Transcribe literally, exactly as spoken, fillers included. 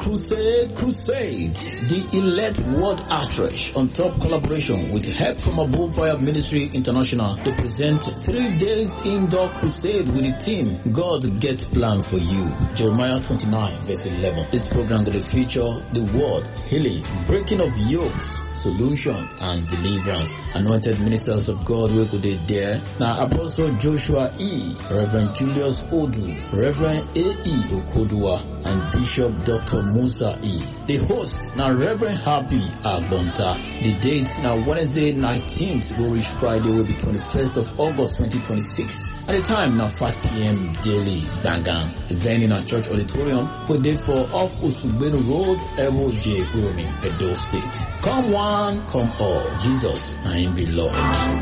Crusade, Crusade, the Elect World Outreach on top collaboration with help from Above Fire Ministry International to present three days indoor crusade with the team God Get Plan for You. Jeremiah twenty-nine verse eleven. This program will feature the word, healing, breaking of yokes, solution and deliverance. Anointed ministers of God will be there. Now Apostle Joshua E, Reverend Julius Odu, Reverend A E Okodua, and Bishop Doctor Musa E. The host now Reverend Happy Agbonta. The date now Wednesday nineteenth go reach Friday will be twenty-first of August twenty twenty-six. At the time now five p.m. daily. Dangan. The venue in our church auditorium will be for off Usugbenu Road, Ewo J. Uromi, Edo State. Come one, come all. Jesus, I am the Lord.